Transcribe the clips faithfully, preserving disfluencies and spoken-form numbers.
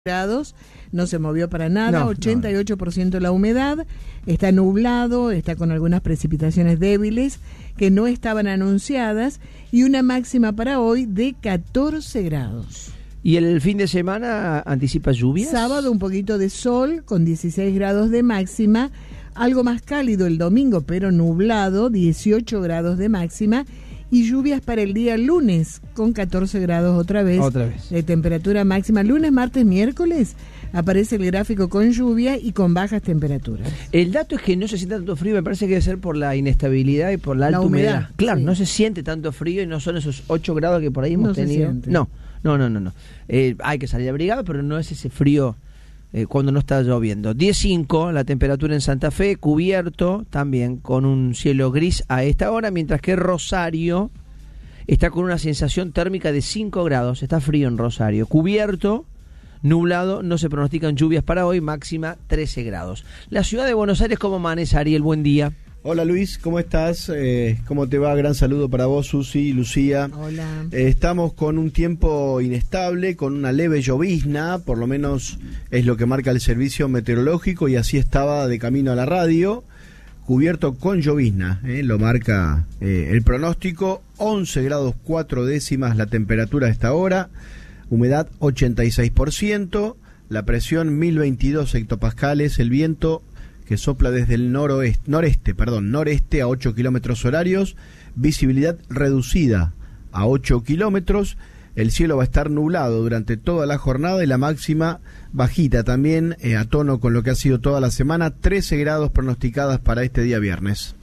grados, no se movió para nada, no, ochenta y ocho por ciento la humedad, está nublado, está con algunas precipitaciones débiles que no estaban anunciadas y una máxima para hoy de catorce grados. ¿Y el fin de semana anticipa lluvias? Sábado un poquito de sol con dieciséis grados de máxima, algo más cálido el domingo pero nublado, dieciocho grados de máxima. Y lluvias para el día lunes, con catorce grados otra vez, otra vez de temperatura máxima. Lunes, martes, miércoles aparece el gráfico con lluvia y con bajas temperaturas. El dato es que no se siente tanto frío, me parece que debe ser por la inestabilidad y por la alta la humedad. humedad. Claro, sí. No se siente tanto frío y no son esos ocho grados que por ahí hemos no tenido. Se siente. No, no, no, no. no. Eh, hay que salir abrigado, pero no es ese frío eh, cuando no está lloviendo. diez cinco la temperatura en Santa Fe, cubierto también con un cielo gris a esta hora, mientras que Rosario está con una sensación térmica de cinco grados, está frío en Rosario, cubierto, nublado, no se pronostican lluvias para hoy, máxima trece grados. La ciudad de Buenos Aires, ¿cómo amanece, Ariel? Buen día. Hola Luis, ¿cómo estás? Eh, ¿Cómo te va? Gran saludo para vos, Susi, Lucía. Hola. Eh, estamos con un tiempo inestable, con una leve llovizna, por lo menos es lo que marca el servicio meteorológico, y así estaba de camino a la radio, cubierto con llovizna, eh, lo marca eh, el pronóstico. Once grados cuatro décimas la temperatura a esta hora, humedad ochenta y seis por ciento, la presión mil veintidós hectopascales, el viento que sopla desde el noroeste, noreste, perdón, noreste a ocho kilómetros horarios, visibilidad reducida a ocho kilómetros, el cielo va a estar nublado durante toda la jornada y la máxima bajita también, eh, a tono con lo que ha sido toda la semana, trece grados pronosticadas para este día viernes.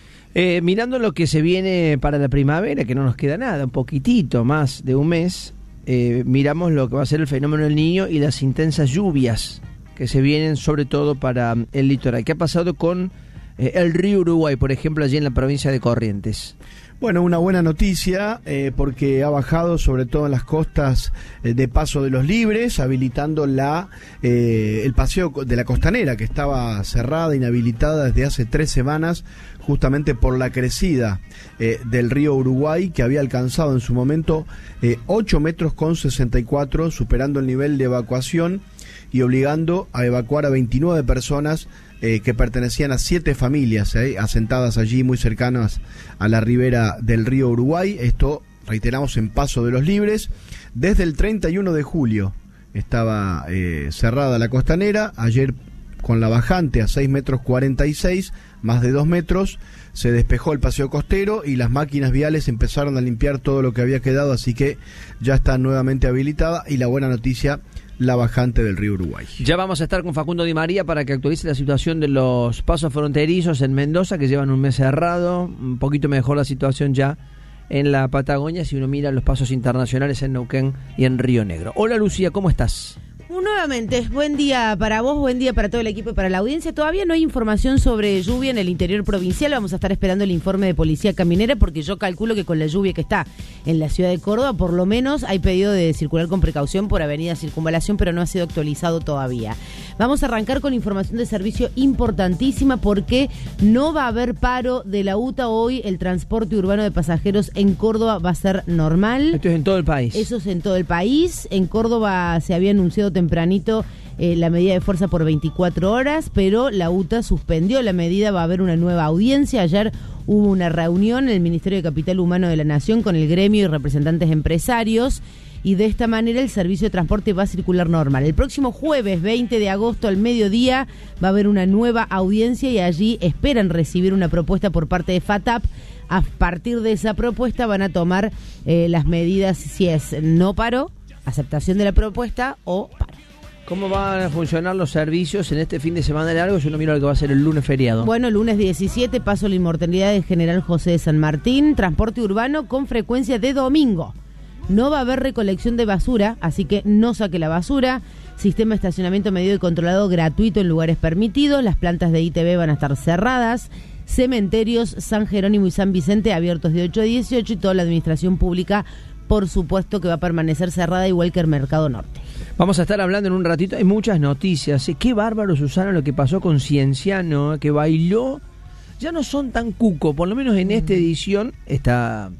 Eh, mirando lo que se viene para la primavera, que no nos queda nada, un poquitito más de un mes, eh, miramos lo que va a ser el fenómeno del Niño y las intensas lluvias que se vienen sobre todo para el litoral. ¿Qué ha pasado con eh, el río Uruguay, por ejemplo, allí en la provincia de Corrientes? Bueno, una buena noticia eh, porque ha bajado sobre todo en las costas eh, de Paso de los Libres, habilitando la eh, el paseo de la Costanera, que estaba cerrada, inhabilitada desde hace tres semanas, justamente por la crecida eh, del río Uruguay, que había alcanzado en su momento eh, ocho metros con sesenta y cuatro, superando el nivel de evacuación y obligando a evacuar a veintinueve personas eh, que pertenecían a siete familias eh, asentadas allí muy cercanas a la ribera del río Uruguay. Esto, reiteramos, en Paso de los Libres. Desde el treinta y uno de julio estaba eh, cerrada la Costanera. Ayer, con la bajante a seis metros cuarenta y seis, más de dos metros, se despejó el paseo costero y las máquinas viales empezaron a limpiar todo lo que había quedado, así que ya está nuevamente habilitada. Y la buena noticia, la bajante del río Uruguay. Ya vamos a estar con Facundo Di María para que actualice la situación de los pasos fronterizos en Mendoza, que llevan un mes cerrado. Un poquito mejor la situación ya en la Patagonia si uno mira los pasos internacionales en Neuquén y en Río Negro. Hola Lucía, ¿cómo estás? Nuevamente, buen día para vos, buen día para todo el equipo y para la audiencia. Todavía no hay información sobre lluvia en el interior provincial. Vamos a estar esperando el informe de Policía Caminera, porque yo calculo que con la lluvia que está en la ciudad de Córdoba, por lo menos hay pedido de circular con precaución por Avenida Circunvalación, pero no ha sido actualizado todavía. Vamos a arrancar con información de servicio importantísima, porque no va a haber paro de la U T A hoy. El transporte urbano de pasajeros en Córdoba va a ser normal. Esto es en todo el país. Eso es en todo el país. En Córdoba se había anunciado tempranito eh, la medida de fuerza por veinticuatro horas, pero la U T A suspendió la medida. Va a haber una nueva audiencia. Ayer hubo una reunión en el Ministerio de Capital Humano de la Nación con el gremio y representantes empresarios, y de esta manera el servicio de transporte va a circular normal. El próximo jueves veinte de agosto al mediodía va a haber una nueva audiencia y allí esperan recibir una propuesta por parte de FATAP. A partir de esa propuesta van a tomar eh, las medidas, si es no paro, aceptación de la propuesta o paro. ¿Cómo van a funcionar los servicios en este fin de semana largo? Yo no miro lo que va a ser el lunes feriado. Bueno, lunes diecisiete, paso la inmortalidad de General José de San Martín, transporte urbano con frecuencia de domingo. No va a haber recolección de basura, así que no saque la basura. Sistema de estacionamiento medido y controlado gratuito en lugares permitidos. Las plantas de I T B van a estar cerradas. Cementerios San Jerónimo y San Vicente abiertos de ocho a dieciocho, y toda la administración pública, por supuesto, que va a permanecer cerrada, igual que el Mercado Norte. Vamos a estar hablando en un ratito, hay muchas noticias. Qué bárbaro, Susana, lo que pasó con Cienciano, que bailó. Ya no son tan cuco, por lo menos en esta edición está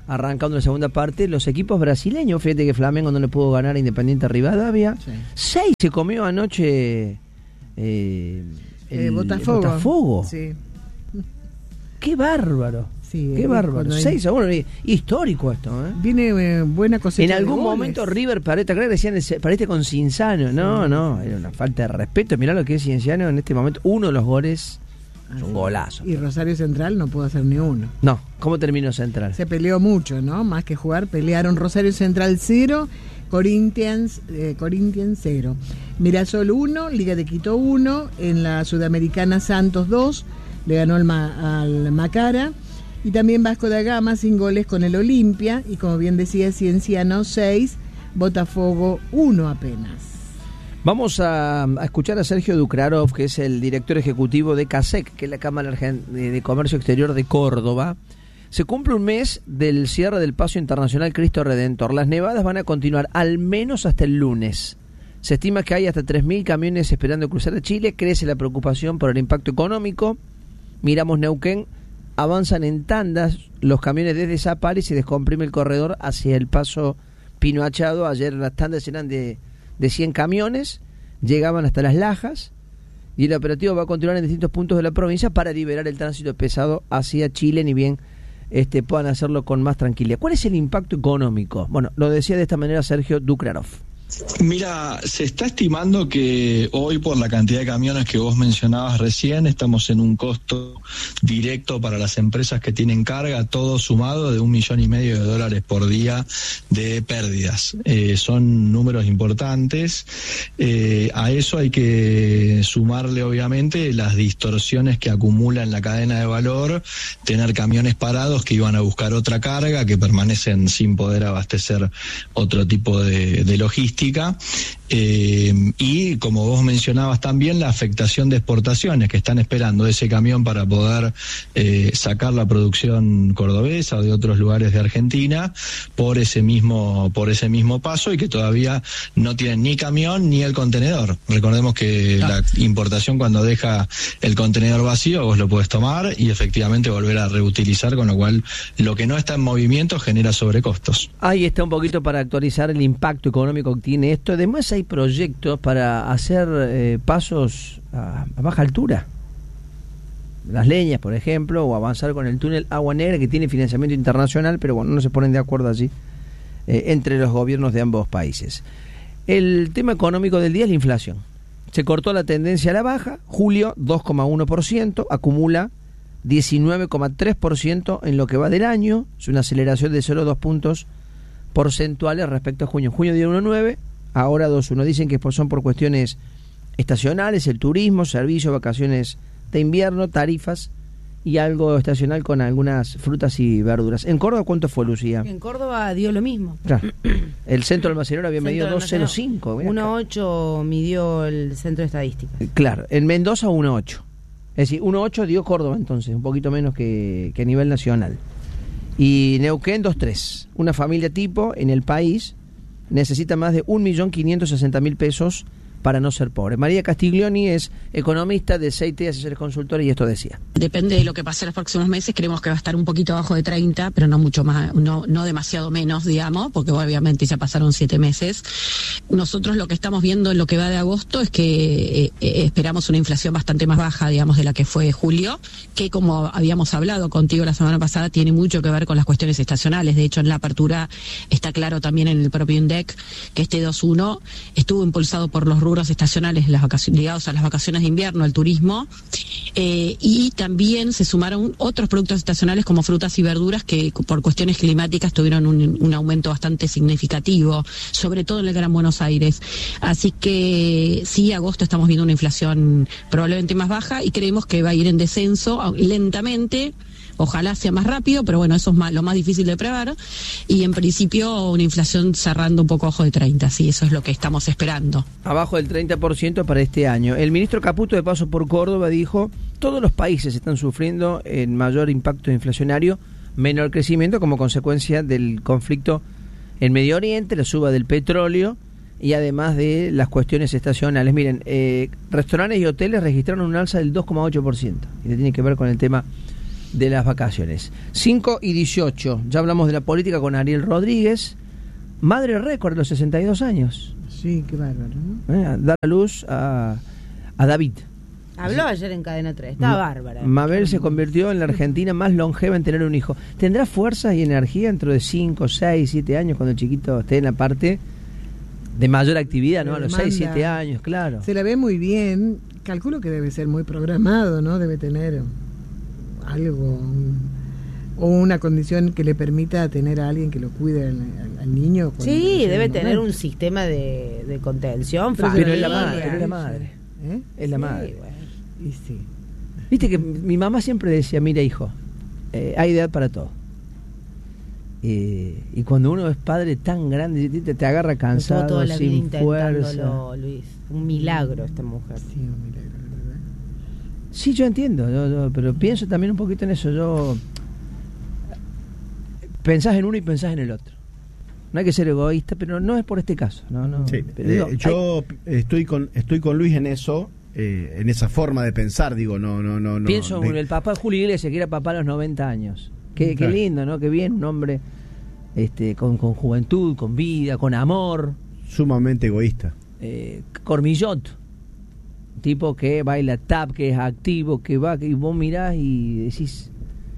arrancando la segunda parte, los equipos brasileños, fíjate que Flamengo no le pudo ganar a Independiente Rivadavia. Sí. Seis se comió anoche eh, el, eh, Botafogo. el Botafogo. Sí. Qué bárbaro. Sí, Qué bárbaro. seis a uno. Histórico esto, ¿eh? Viene eh, buena cosecha. En algún de momento goles. River parece, creo que decían, parece con Cinciano. No, sí. no, era una falta de respeto. Mirá lo que es Cinciano en este momento. Uno de los goles es un golazo. Y Rosario Central no pudo hacer ni uno. No, ¿cómo terminó Central? Se peleó mucho, ¿no? Más que jugar, pelearon Rosario Central cero, Corinthians eh, Corinthians cero. Mirasol uno, Liga de Quito uno, en la Sudamericana Santos dos, le ganó el Ma, al Macara. Y también Vasco da Gama sin goles con el Olimpia. Y como bien decía Cienciano seis, Botafogo uno apenas. Vamos a, a escuchar a Sergio Dukrarov, que es el director ejecutivo de CASEC, que es la Cámara de Comercio Exterior de Córdoba. Se cumple un mes del cierre del Paso Internacional Cristo Redentor. Las nevadas van a continuar al menos hasta el lunes. Se estima que hay hasta tres mil camiones esperando cruzar a Chile. Crece la preocupación por el impacto económico. Miramos Neuquén. Avanzan en tandas los camiones desde Zapal y se descomprime el corredor hacia el Paso Pino Achado. Ayer las tandas eran de, de cien camiones, llegaban hasta Las Lajas y el operativo va a continuar en distintos puntos de la provincia para liberar el tránsito pesado hacia Chile, ni bien este, puedan hacerlo con más tranquilidad. ¿Cuál es el impacto económico? Bueno, lo decía de esta manera Sergio Dukrarov. Mira, se está estimando que hoy, por la cantidad de camiones que vos mencionabas recién, estamos en un costo directo para las empresas que tienen carga, todo sumado, de un millón y medio de dólares por día de pérdidas. Eh, son números importantes. Eh, a eso hay que sumarle, obviamente, las distorsiones que acumula en la cadena de valor, tener camiones parados que iban a buscar otra carga, que permanecen sin poder abastecer otro tipo de, de logística. Eh, y como vos mencionabas también, la afectación de exportaciones que están esperando ese camión para poder eh, sacar la producción cordobesa o de otros lugares de Argentina por ese mismo por ese mismo paso, y que todavía no tienen ni camión ni el contenedor. Recordemos que ah. la importación, cuando deja el contenedor vacío, vos lo podés tomar y efectivamente volver a reutilizar, con lo cual lo que no está en movimiento genera sobrecostos. Ahí está un poquito para actualizar el impacto económico que tiene esto. Además hay proyectos para hacer eh, pasos a, a baja altura, Las Leñas, por ejemplo, o avanzar con el túnel Agua Negra, que tiene financiamiento internacional, pero bueno, no se ponen de acuerdo allí eh, entre los gobiernos de ambos países. El tema económico del día es la inflación. Se cortó la tendencia a la baja. Julio dos coma uno por ciento, acumula diecinueve coma tres por ciento en lo que va del año. Es una aceleración de cero coma dos puntos porcentuales respecto a junio. Junio dio uno coma nueve, ahora dos coma uno. Dicen que son por cuestiones estacionales, el turismo, servicios, vacaciones de invierno, tarifas y algo estacional con algunas frutas y verduras. ¿En Córdoba cuánto fue, Lucía? En Córdoba dio lo mismo. Claro. El centro almacenero había medido dos coma cero cinco. uno coma ocho midió el centro de estadística. Claro, en Mendoza uno coma ocho. Es decir, uno coma ocho dio Córdoba entonces, un poquito menos que, que a nivel nacional. Y Neuquén dos coma tres. Una familia tipo en el país necesita más de un millón quinientos sesenta mil pesos para no ser pobre. María Castiglioni es economista de C I T, asesores consultores, y esto decía. Depende de lo que pase en los próximos meses, creemos que va a estar un poquito abajo de treinta, pero no mucho más, no, no demasiado menos, digamos, porque obviamente ya pasaron siete meses. Nosotros lo que estamos viendo en lo que va de agosto es que eh, eh, esperamos una inflación bastante más baja, digamos, de la que fue julio, que, como habíamos hablado contigo la semana pasada, tiene mucho que ver con las cuestiones estacionales. De hecho, en la apertura está claro también en el propio INDEC que este dos coma uno estuvo impulsado por los rubros estacionales, las vacaciones, ligados a las vacaciones de invierno, al turismo, eh, y también se sumaron otros productos estacionales como frutas y verduras que por cuestiones climáticas tuvieron un, un aumento bastante significativo, sobre todo en el Gran Buenos Aires. Así que sí, agosto estamos viendo una inflación probablemente más baja y creemos que va a ir en descenso lentamente. Ojalá sea más rápido, pero bueno, eso es más, lo más difícil de prever. Y en principio una inflación cerrando un poco abajo de treinta, sí, eso es lo que estamos esperando. Abajo del treinta por ciento para este año. El ministro Caputo, de paso por Córdoba, dijo: todos los países están sufriendo el mayor impacto inflacionario, menor crecimiento como consecuencia del conflicto en Medio Oriente, la suba del petróleo y además de las cuestiones estacionales. Miren, eh, restaurantes y hoteles registraron un alza del dos coma ocho por ciento y tiene que ver con el tema de las vacaciones. cinco y dieciocho, ya hablamos de la política con Ariel Rodríguez, madre récord de los sesenta y dos años. Sí, qué bárbaro, ¿no? Eh, dar a luz a, a David. Habló ayer en Cadena tres, estaba bárbara. Mabel se convirtió en la argentina más longeva en tener un hijo. ¿Tendrá fuerza y energía dentro de cinco, seis, siete años cuando el chiquito esté en la parte de mayor actividad, ¿no? A los seis, siete años, claro. Se la ve muy bien. Calculo que debe ser muy programado, ¿no? Debe tener algo, un, o una condición que le permita tener a alguien que lo cuide al, al, al niño. Sí, debe tener un sistema de, de contención. Pero, pero es la madre, es la madre. ¿Eh? Es la sí, madre. Bueno. Y sí. Viste que mi mamá siempre decía, mira hijo, eh, hay edad para todo. Eh, y cuando uno es padre tan grande, te, te agarra cansado, toda la sin vida fuerza. Luis. Un milagro esta mujer. Sí, un milagro, ¿verdad? Sí, yo entiendo, yo, yo, pero pienso también un poquito en eso. Yo pensás en uno y pensás en el otro. No hay que ser egoísta, pero no es por este caso. No, no. Sí, pero eh, digo, yo hay... estoy con estoy con Luis en eso, eh, en esa forma de pensar. Digo, no, no, no, no. Pienso de... en el papá de Julio Iglesias, que era papá a los noventa años. Qué, claro. qué lindo, ¿no? Qué bien, un hombre este, con, con juventud, con vida, con amor. Sumamente egoísta. Eh, Cormillot, tipo que baila tap, que es activo, que va, que vos mirás y decís,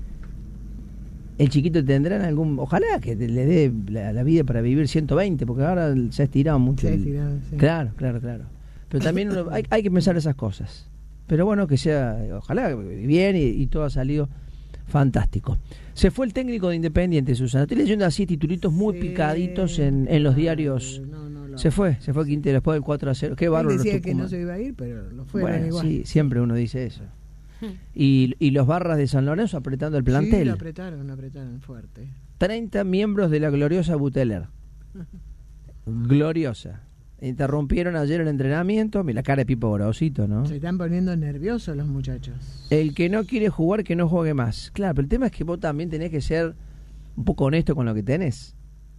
el chiquito tendrá algún, ojalá que le dé la, la vida para vivir ciento veinte, porque ahora se ha estirado mucho. Se ha el, estirado, sí. Claro, claro, claro. Pero también uno, hay, hay que pensar esas cosas. Pero bueno, que sea, ojalá bien y, y todo ha salido fantástico. Se fue el técnico de Independiente, Susana. Estoy leyendo así titulitos muy Sí. picaditos en, en los diarios. No, no, no. Se fue, se fue Quintero después del cuatro a cero. Qué bárbaro. Él decía los que no Tucumán. se iba a ir, pero lo fue Bueno, igual. sí, siempre uno dice eso. Y, y los Barras de San Lorenzo apretando el Sí, plantel. lo apretaron, lo apretaron fuerte. treinta miembros de la gloriosa Buteler. Gloriosa. Interrumpieron ayer el entrenamiento. Mira la cara de Pipo Gorosito, ¿no? Se están poniendo nerviosos los muchachos. El que no quiere jugar, que no juegue más. Claro, pero el tema es que vos también tenés que ser un poco honesto con lo que tenés.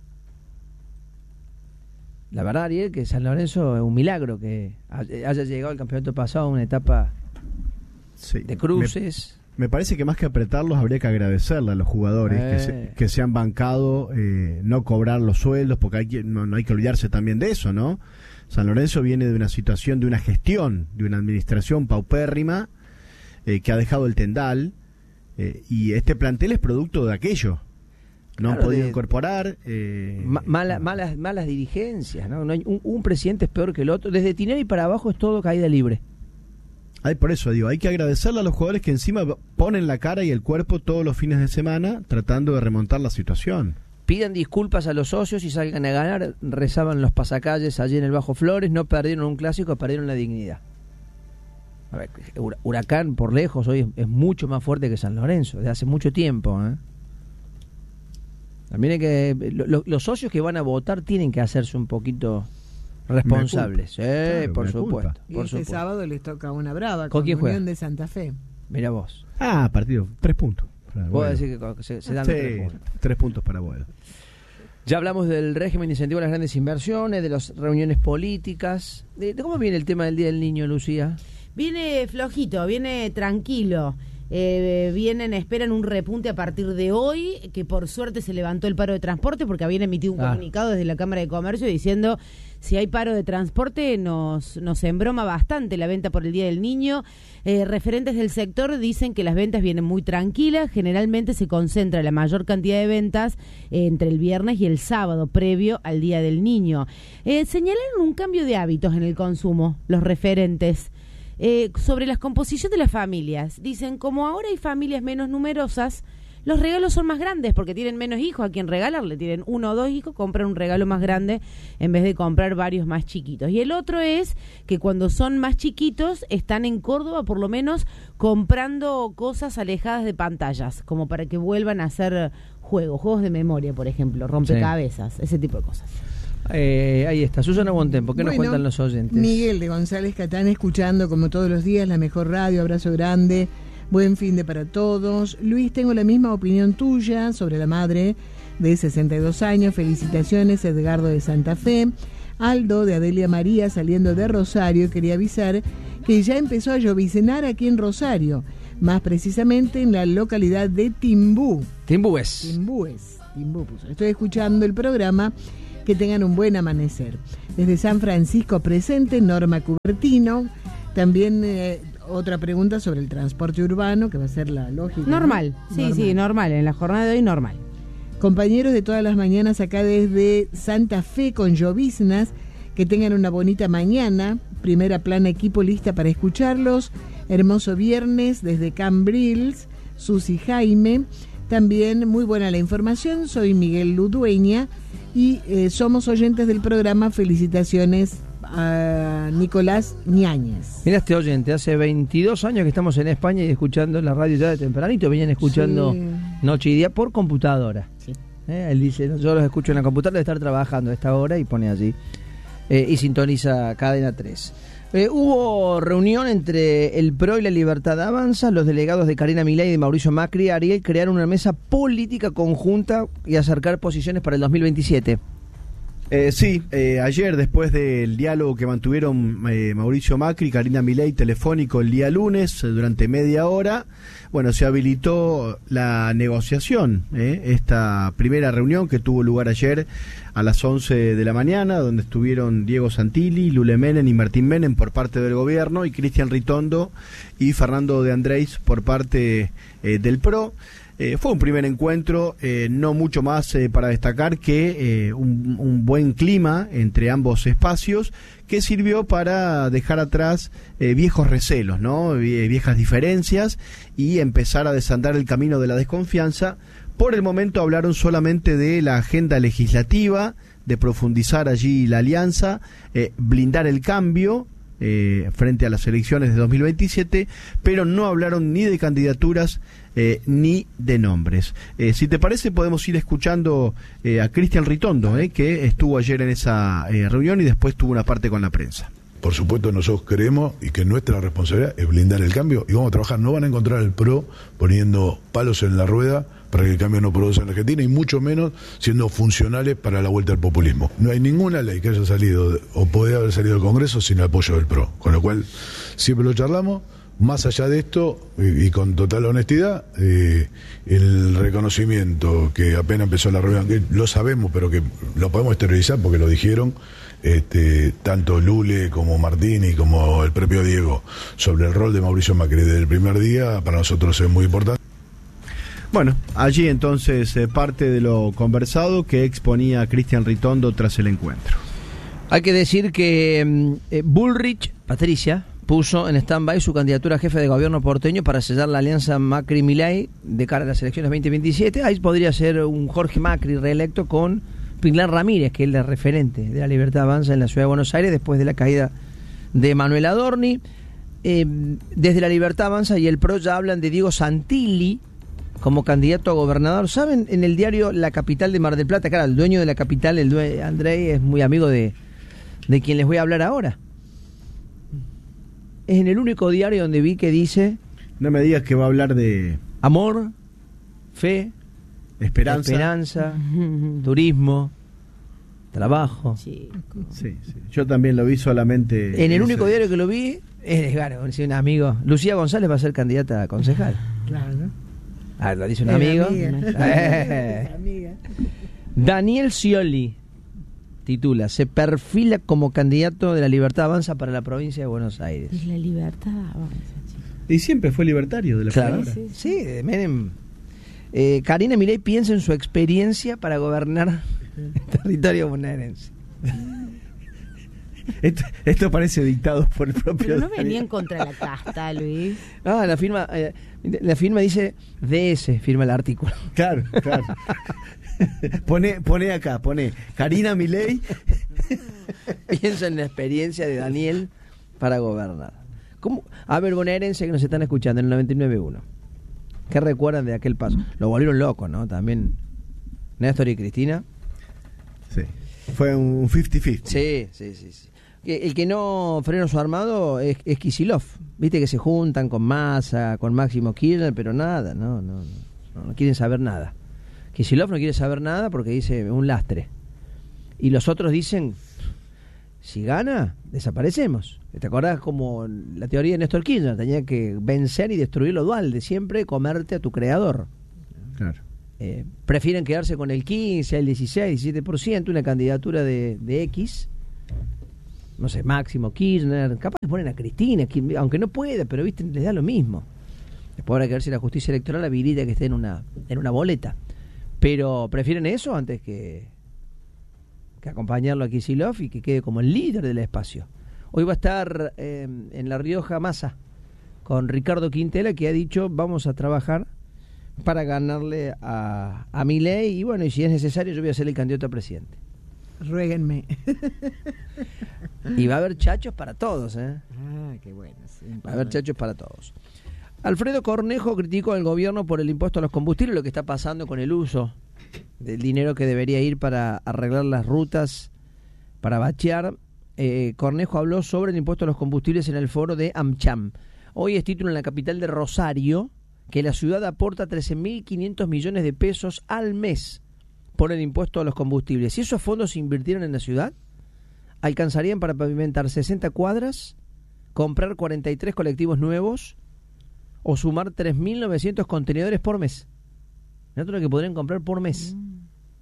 La verdad, Ariel, que San Lorenzo es un milagro que haya llegado al campeonato pasado a una etapa Sí. de cruces. Me, me parece que más que apretarlos habría que agradecerle a los jugadores Eh. que, se, que se han bancado eh, no cobrar los sueldos, porque hay que, no, no hay que olvidarse también de eso, ¿no? San Lorenzo viene de una situación, de una gestión, de una administración paupérrima eh, que ha dejado el tendal eh, y este plantel es producto de aquello. No Claro, han podido de- incorporar. Eh, Ma- mala- malas, malas dirigencias, ¿no? No hay, un, un presidente es peor que el otro. Desde Tinelli para abajo es todo caída libre. Ay, por eso digo, hay que agradecerle a los jugadores que encima ponen la cara y el cuerpo todos los fines de semana tratando de remontar la situación. Pidan disculpas a los socios y salgan a ganar. Rezaban los pasacalles allí en el Bajo Flores. No perdieron un clásico, perdieron la dignidad. A ver, Hura- Huracán por lejos hoy es, es mucho más fuerte que San Lorenzo, desde hace mucho tiempo, ¿eh? También hay que lo- lo- los socios que van a votar tienen que hacerse un poquito responsables. Sí, Claro, por mea culpa. supuesto. Y Por este supuesto. sábado les toca una brava ¿Con con, quién juega? Unión de Santa Fe. Mira vos. Ah, partido, tres puntos. Claro, Puedo bueno. decir que se, se dan Sí, los tres puntos. tres puntos para Boedo. Ya hablamos del régimen de incentivo a las grandes inversiones, de las reuniones políticas. De, de ¿Cómo viene el tema del Día del Niño, Lucía? Viene flojito, viene tranquilo. Eh, vienen, esperan un repunte a partir de hoy, que por suerte se levantó el paro de transporte porque habían emitido un Ah. comunicado desde la Cámara de Comercio diciendo si hay paro de transporte nos, nos embroma bastante la venta por el Día del Niño. Eh, referentes del sector dicen que las ventas vienen muy tranquilas, generalmente se concentra la mayor cantidad de ventas eh, entre el viernes y el sábado previo al Día del Niño. Eh, señalaron un cambio de hábitos en el consumo, los referentes. Eh, sobre la composición de las familias. Dicen, como ahora hay familias menos numerosas, los regalos son más grandes porque tienen menos hijos a quien regalarle. Tienen uno o dos hijos, compran un regalo más grande en vez de comprar varios más chiquitos. Y el otro es que cuando son más chiquitos están en Córdoba por lo menos comprando cosas alejadas de pantallas, como para que vuelvan a hacer juegos, juegos de memoria, por ejemplo, rompecabezas, sí. Ese tipo de cosas. Eh, ahí está, Susana Bontempo, ¿qué nos Bueno, cuentan los oyentes? Miguel de González Catán escuchando como todos los días la mejor radio, abrazo grande, buen fin de para todos. Luis, tengo la misma opinión tuya sobre la madre de sesenta y dos años, felicitaciones Edgardo de Santa Fe. Aldo de Adelia María saliendo de Rosario quería avisar que ya empezó a lloviznar aquí en Rosario. más precisamente en la localidad de Timbú. Timbúes. Timbúes. Timbú puso. Estoy escuchando el programa. Que tengan un buen amanecer. Desde San Francisco presente, Norma Cubertino. También eh, otra pregunta sobre el transporte urbano, que va a ser la lógica. Normal, ¿no? sí, normal. sí, normal. En la jornada de hoy, normal. Compañeros de todas las mañanas acá desde Santa Fe con lloviznas, que tengan una bonita mañana. Primera plana equipo lista para escucharlos. Hermoso viernes desde Cambrils, Susi Jaime. También muy buena la información. Soy Miguel Ludueña y eh, somos oyentes del programa. Felicitaciones a Nicolás Ñáñez. Mira este oyente, hace veintidós años que estamos en España y escuchando la radio ya de tempranito, venían escuchando sí. noche y día por computadora. Sí. Eh, él dice, yo los escucho en la computadora, de estar trabajando a esta hora y pone allí eh, y sintoniza Cadena tres. Eh, hubo reunión entre el P R O y la Libertad Avanza. Los delegados de Karina Milei y de Mauricio Macri, Ariel, crearon una mesa política conjunta y acercar posiciones para el dos mil veintisiete. Eh, sí, eh, ayer después del diálogo que mantuvieron eh, Mauricio Macri y Karina Milei telefónico el día lunes, eh, durante media hora, bueno, se habilitó la negociación, eh, esta primera reunión que tuvo lugar ayer a las once de la mañana, donde estuvieron Diego Santilli, Lule Menem y Martín Menem por parte del gobierno y Cristian Ritondo y Fernando de Andrés por parte eh, del P R O. Eh, fue un primer encuentro, eh, no mucho más eh, para destacar que eh, un, un buen clima entre ambos espacios que sirvió para dejar atrás eh, viejos recelos, ¿no? Viejas diferencias y empezar a desandar el camino de la desconfianza. Por el momento hablaron solamente de la agenda legislativa, de profundizar allí la alianza, eh, blindar el cambio eh, frente a las elecciones de dos mil veintisiete, pero no hablaron ni de candidaturas Eh, ni de nombres. Eh, si te parece, podemos ir escuchando eh, a Cristian Ritondo, eh, que estuvo ayer en esa eh, reunión y después tuvo una parte con la prensa. Por supuesto, nosotros creemos y que nuestra responsabilidad es blindar el cambio y vamos a trabajar. No van a encontrar el P R O poniendo palos en la rueda para que el cambio no produzca en Argentina y mucho menos siendo funcionales para la vuelta al populismo. No hay ninguna ley que haya salido o puede haber salido del Congreso sin el apoyo del P R O, con lo cual siempre lo charlamos. Más allá de esto, y, y con total honestidad, eh, el reconocimiento que apenas empezó la reunión, que lo sabemos, pero que lo podemos exteriorizar porque lo dijeron, este, tanto Lule como Martín y como el propio Diego, sobre el rol de Mauricio Macri desde el primer día, para nosotros es muy importante. Bueno, allí entonces eh, parte de lo conversado que exponía Cristian Ritondo tras el encuentro. Hay que decir que eh, Bullrich, Patricia, puso en stand-by su candidatura a jefe de gobierno porteño para sellar la alianza Macri-Milei de cara a las elecciones veinte veintisiete. Ahí podría ser un Jorge Macri reelecto con Pilar Ramírez, que es el referente de la Libertad Avanza en la ciudad de Buenos Aires después de la caída de Manuel Adorni. Eh, desde la Libertad Avanza y el P R O ya hablan de Diego Santilli como candidato a gobernador. ¿Saben? En el diario La Capital de Mar del Plata, claro, el dueño de La Capital, el dueño, Andrei, es muy amigo de, de quien les voy a hablar ahora. Es en el único diario donde vi que dice... No me digas que va a hablar de... Amor, fe, esperanza, esperanza turismo, trabajo. Sí, sí, sí. Yo también lo vi solamente... En el ese... único diario que lo vi, es claro, es un amigo. Lucía González va a ser candidata a concejal. Claro. Ah, lo dice un amigo. Amiga. Eh. Daniel Scioli titula, se perfila como candidato de la Libertad Avanza para la provincia de Buenos Aires. Es la Libertad Avanza, chicos. Y siempre fue libertario de la claro, palabra. sí, sí, de Menem. Eh, Karina Milei piensa en su experiencia para gobernar el territorio bonaerense. Esto, esto parece dictado por el propio... Pero no venían contra la casta, Luis. Ah, la firma, eh, la firma dice D S, firma el artículo. Claro, claro. Pone, pone acá, pone Karina Milei. Piensa en la experiencia de Daniel para gobernar. ¿Cómo? A ver, bonaerense que nos están escuchando en el noventa y nueve punto uno. ¿Qué recuerdan de aquel paso? Lo volvieron locos, ¿no? También Néstor y Cristina. Sí. Fue un cincuenta cincuenta. Sí, sí, sí, sí. El que no frena su armado es, es Kicillof. Viste que se juntan con Massa, con Máximo Kirchner, pero nada, no, no, no, no quieren saber nada. Kicillof no quiere saber nada porque dice un lastre. Y los otros dicen, Si gana, desaparecemos. ¿Te acordás como la teoría de Néstor Kirchner? Tenía que vencer y destruir lo dual, de siempre comerte a tu creador. Claro. Eh, prefieren quedarse con el quince, el dieciséis, diecisiete por ciento, una candidatura de, de X, no sé, Máximo Kirchner, capaz le ponen a Cristina, que, aunque no pueda, pero viste, les da lo mismo. Después habrá que ver si la justicia electoral habilita que esté en una, en una boleta. Pero prefieren eso antes que, que acompañarlo a Kicillof y que quede como el líder del espacio. Hoy va a estar eh, en La Rioja Massa con Ricardo Quintela, que ha dicho vamos a trabajar para ganarle a, a Milei, y bueno, y si es necesario yo voy a ser el candidato a presidente. Ruéguenme. Y va a haber chachos para todos, ¿eh? Ah, qué bueno. Sí, va a haber chachos para todos. Alfredo Cornejo criticó al gobierno por el impuesto a los combustibles, lo que está pasando con el uso del dinero que debería ir para arreglar las rutas, para bachear. Eh, Cornejo habló sobre el impuesto a los combustibles en el foro de AmCham. Hoy es título en la capital de Rosario, que la ciudad aporta trece mil quinientos millones de pesos al mes por el impuesto a los combustibles. Si esos fondos se invirtieran en la ciudad, alcanzarían para pavimentar sesenta cuadras, comprar cuarenta y tres colectivos nuevos o sumar tres mil novecientos contenedores por mes. Mirá lo que podrían comprar por mes. Mm.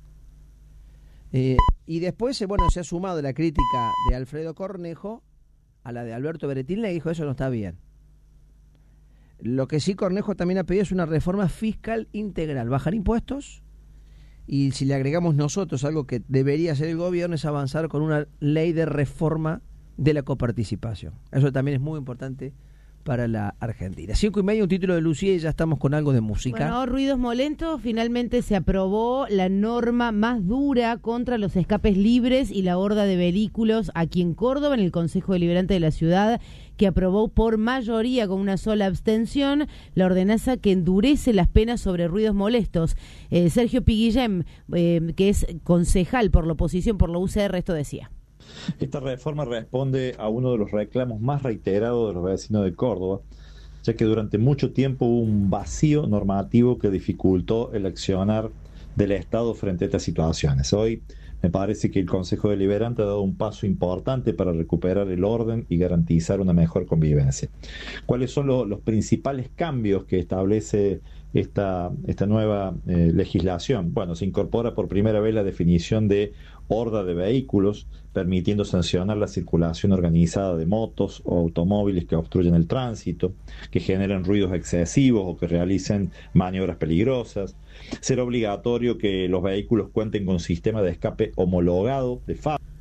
Eh, y después, bueno, se ha sumado la crítica de Alfredo Cornejo a la de Alberto Beretín, le dijo eso no está bien. Lo que sí Cornejo también ha pedido es una reforma fiscal integral, bajar impuestos, y si le agregamos nosotros algo que debería hacer el gobierno es avanzar con una ley de reforma de la coparticipación. Eso también es muy importante para la Argentina. Cinco y media, un título de Lucía y ya estamos con algo de música. Bueno, ruidos molentos, finalmente se aprobó la norma más dura contra los escapes libres y la horda de vehículos aquí en Córdoba, en el Consejo Deliberante de la ciudad, que aprobó por mayoría con una sola abstención la ordenanza que endurece las penas sobre ruidos molestos. Eh, Sergio Piguillem, eh, que es concejal por la oposición por la U C R, esto decía. Esta reforma responde a uno de los reclamos más reiterados de los vecinos de Córdoba, ya que durante mucho tiempo hubo un vacío normativo que dificultó el accionar del Estado frente a estas situaciones. Hoy me parece que el Consejo Deliberante ha dado un paso importante para recuperar el orden y garantizar una mejor convivencia. ¿Cuáles son lo, los principales cambios que establece esta, esta nueva eh, legislación? Bueno, se incorpora por primera vez la definición de horda de vehículos, permitiendo sancionar la circulación organizada de motos o automóviles que obstruyen el tránsito, que generen ruidos excesivos o que realicen maniobras peligrosas. Será obligatorio que los vehículos cuenten con sistema de escape homologado de fábrica.